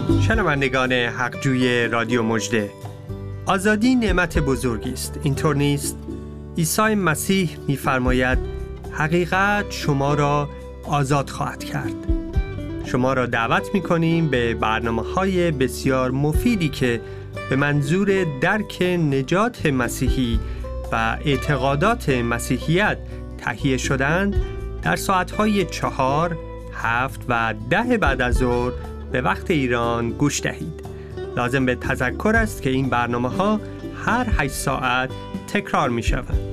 شنوندگان حقجوی رادیو مژده، آزادی نعمت بزرگی است. اینطور نیست؟ عیسی مسیح می‌فرماید حقیقت شما را آزاد خواهد کرد. شما را دعوت می‌کنیم به برنامه‌های بسیار مفیدی که به منظور درک نجات مسیحی و اعتقادات مسیحیت تهیه شدند در ساعت‌های 4، 7 و 10 بعد از ظهر به وقت ایران گوش دهید. لازم به تذکر است که این برنامه‌ها هر 8 ساعت تکرار می‌شوند.